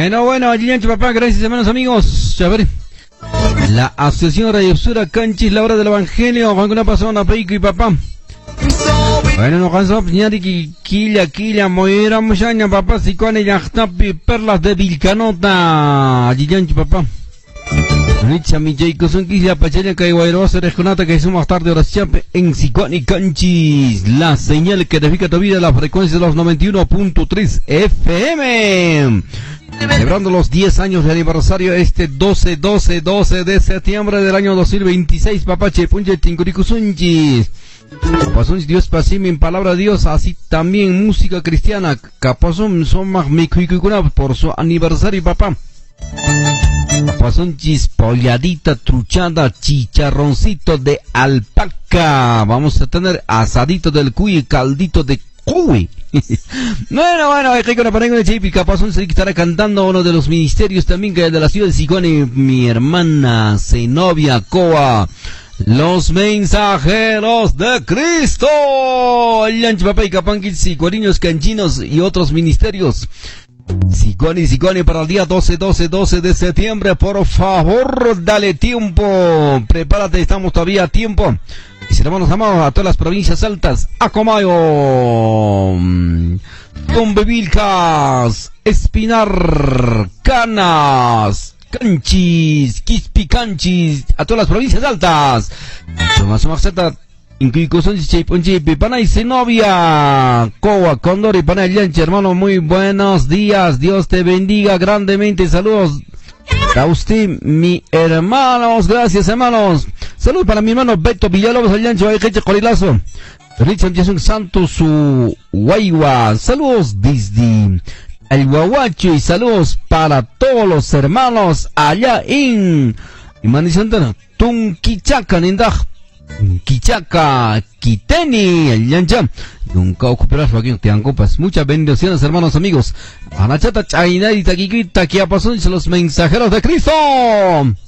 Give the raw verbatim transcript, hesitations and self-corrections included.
Bueno, bueno, Alliancho papá, gracias hermanos amigos. A ver, la Asociación Radio Obsura Canchis, la hora del Evangelio, Juan una persona, Peico y papá. Bueno, no canso piñari que quilla, quilla, moira, muchaña, papá, si con ella está perlas de Vilcanota, Alliancho papá. Richa mi Jacob son quilla pachaya que guayro se reconata que somos tarde oración en Sicuani Canchis, la señal que edifica tu vida, la frecuencia de los noventa y uno punto tres F M. Celebrando los diez años de aniversario este doce, doce, doce de septiembre del año dos mil veintiséis, papache punche tincuricusunchis. Capazón Dios pasime en palabra de Dios, así también música cristiana. Capazón son más mecuicuna por su aniversario, papá. Capazón chispolladita, truchada, chicharroncito de alpaca. Vamos a tener asadito del cuy y caldito de cuy. Bueno, bueno, aquí con la pareja de Chipi, capazón se estará cantando uno de los ministerios también que es de la ciudad de Sicuani, mi hermana Zenobia Coa. Los mensajeros de Cristo. Alliancho papá y capanquis, sicuariños, canchinos y otros ministerios. Sicuani, Sicuani para el día doce, doce, doce de septiembre. Por favor, dale tiempo. Prepárate, estamos todavía a tiempo. Y hermanos amados, a todas las provincias altas. Acomayo, Tombevilcas, Espinar, Canas, Canchis, Quispicanchis, a todas las provincias altas. Tomás Maxeta, Incuicosón, Chiponchi, Panay, Zenobia, Coa, Condor y Panay, Llanche, hermano, muy buenos días. Dios te bendiga grandemente. Saludos a usted, mi hermanos. Gracias, hermanos. Saludos para mi hermano Beto Villalobos, el Llanche, Ayqueche, Colilazo. Richard Jason Santos, su Guayua. Saludos desde el Guaguacho y saludos para todos los hermanos allá en Imani Santana, Tunquichaca, Nindag, Quichaca, Quiteni, el Yancha. Nunca ocuparás aquí en Teancopas. Muchas bendiciones, hermanos amigos. Anachata, Chaina y Taquiquita, que pasó los mensajeros de Cristo.